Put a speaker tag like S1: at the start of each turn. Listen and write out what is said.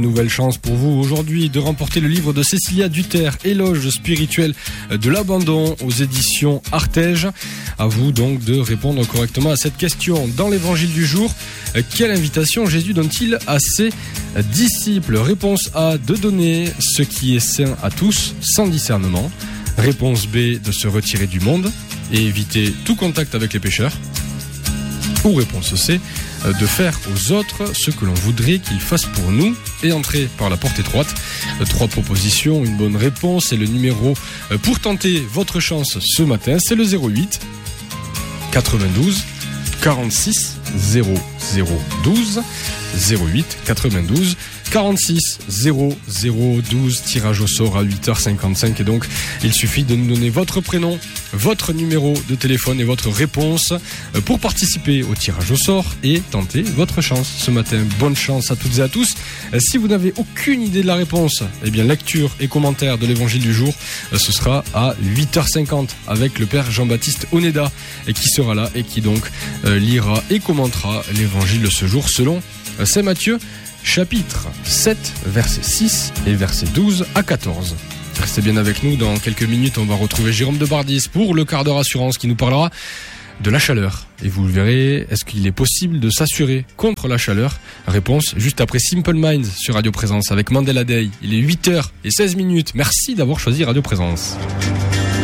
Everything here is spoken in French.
S1: Nouvelle chance pour vous aujourd'hui de remporter le livre de Cécilia Duterre, Éloge spirituel de l'abandon aux éditions Artege. À vous donc de répondre correctement à cette question. Dans l'évangile du jour, quelle invitation Jésus donne-t-il à ses disciples? Réponse A, de donner ce qui est sain à tous sans discernement. Réponse B, de se retirer du monde et éviter tout contact avec les pécheurs. Ou réponse C, de faire aux autres ce que l'on voudrait qu'ils fassent pour nous et entrer par la porte étroite. 3 propositions, une bonne réponse et le numéro pour tenter votre chance ce matin, c'est le 08 92 46 0012 08 92 46 0012. Tirage au sort à 8h55 et donc il suffit de nous donner votre prénom, votre numéro de téléphone et votre réponse pour participer au tirage au sort et tenter votre chance ce matin. Bonne chance à toutes et à tous. Si vous n'avez aucune idée de la réponse, eh bien lecture et commentaire de l'évangile du jour, ce sera à 8h50 avec le père Jean-Baptiste Oneda et qui sera là et qui donc lira et commentera l'évangile de ce jour selon Saint Matthieu chapitre 7 verset 6 et verset 12 à 14. Restez bien avec nous, dans quelques minutes on va retrouver Jérôme de Bardis pour le quart d'heure assurance qui nous parlera de la chaleur. Et vous le verrez, est-ce qu'il est possible de s'assurer contre la chaleur? Réponse juste après Simple Minds sur Radio Présence avec Mandela Day. Il est 8h16. Merci d'avoir choisi Radio Présence.